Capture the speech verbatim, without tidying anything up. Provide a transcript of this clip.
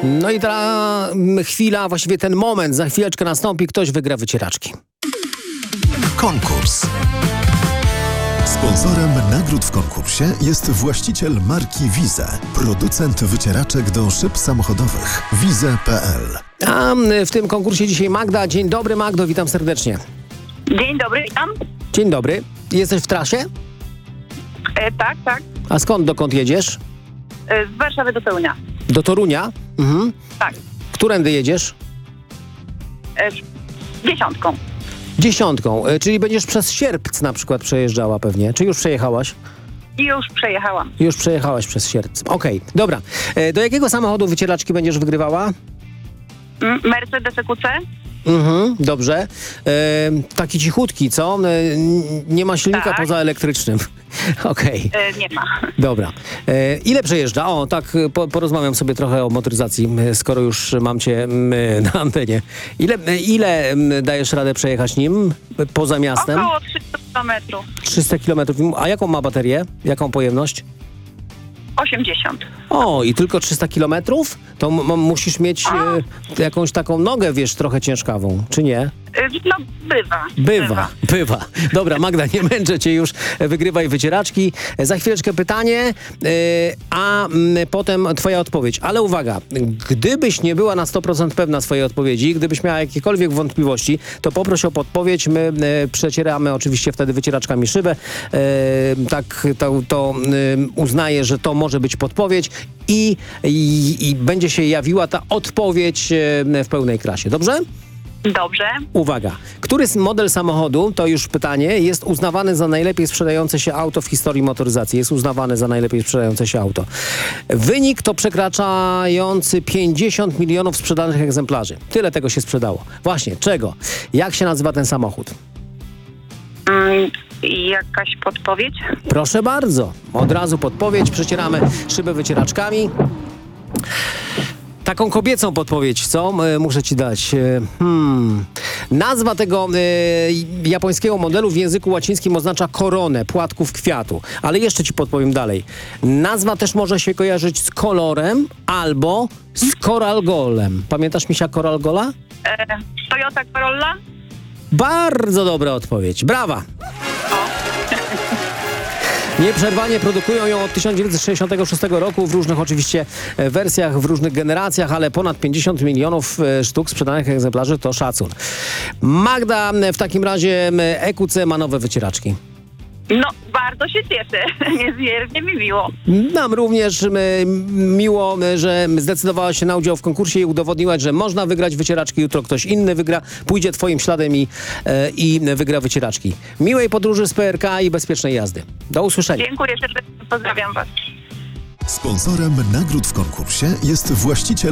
No i ta mm, chwila, właściwie ten moment, za chwileczkę nastąpi, ktoś wygra wycieraczki. Konkurs. Sponsorem nagród w konkursie jest właściciel marki Wize, producent wycieraczek do szyb samochodowych wize kropka pe el. A w tym konkursie dzisiaj Magda. Dzień dobry, Magdo, witam serdecznie. Dzień dobry, witam. Dzień dobry. Jesteś w trasie? E, tak, tak. A skąd, dokąd jedziesz? E, z Warszawy do Torunia. Do Torunia? Mhm. Tak. Którędy jedziesz? E, dziesiątką. Dziesiątką, e, czyli będziesz przez Sierpc na przykład przejeżdżała pewnie. Czy już przejechałaś? I już przejechałam. Już przejechałaś przez Sierpc. Okej, dobra. E, do jakiego samochodu wycieraczki będziesz wygrywała? Mm, Mercedes E Q C? Mhm, dobrze. E, taki cichutki, co? E, n- nie ma silnika Tak. poza elektrycznym. Okej, E, nie ma. dobra. E, ile przejeżdża? O, tak, po, porozmawiam sobie trochę o motoryzacji, m, skoro już mam cię m, na antenie. Ile, e, ile m, dajesz radę przejechać nim e, poza miastem? Około trzysta kilometrów. trzysta kilometrów. A jaką ma baterię? Jaką pojemność? osiemdziesiąt. O, i tylko trzysta kilometrów? To m- m- musisz mieć e, jakąś taką nogę, wiesz, trochę ciężkawą, czy nie? E, no, bywa. Bywa, bywa. Dobra, Magda, nie męczę cię już. Wygrywaj wycieraczki. Za chwileczkę pytanie, yy, a mm, potem twoja odpowiedź. Ale uwaga, gdybyś nie była na sto procent pewna swojej odpowiedzi, gdybyś miała jakiekolwiek wątpliwości, to poproś o podpowiedź. My yy, przecieramy oczywiście wtedy wycieraczkami szybę. Yy, tak to, to yy, uznaję, że to może być podpowiedź i, i, i będzie się jawiła ta odpowiedź yy, w pełnej krasie. Dobrze? Dobrze. Uwaga, który model samochodu, to już pytanie, jest uznawany za najlepiej sprzedające się auto w historii motoryzacji? Jest uznawane za najlepiej sprzedające się auto. Wynik to przekraczający pięćdziesiąt milionów sprzedanych egzemplarzy. Tyle tego się sprzedało. Właśnie, czego? Jak się nazywa ten samochód? Mm, jakaś podpowiedź? Proszę bardzo, od razu podpowiedź, przecieramy szybę wycieraczkami. Taką kobiecą podpowiedź, co? E, muszę ci dać. E, hmm. Nazwa tego e, japońskiego modelu w języku łacińskim oznacza koronę płatków kwiatu. Ale jeszcze ci podpowiem dalej. Nazwa też może się kojarzyć z kolorem albo z koralgolem. Pamiętasz, Misia, koralgola? E, Toyota Corolla? Bardzo dobra odpowiedź. Brawa! Nieprzerwanie produkują ją od tysiąc dziewięćset sześćdziesiątego szóstego roku w różnych oczywiście e, wersjach, w różnych generacjach, ale ponad pięćdziesiąt milionów e, sztuk sprzedanych egzemplarzy to szacun. Magda, w takim razie E Q C ma nowe wycieraczki. No, bardzo się cieszę. Niezmiernie mi miło. Nam również m, miło, m, że zdecydowałaś się na udział w konkursie i udowodniłaś, że można wygrać wycieraczki. Jutro ktoś inny wygra, pójdzie twoim śladem i, e, i wygra wycieraczki. Miłej podróży z P R K i bezpiecznej jazdy. Do usłyszenia. Dziękuję serdecznie. Pozdrawiam was. Sponsorem nagród w konkursie jest właściciel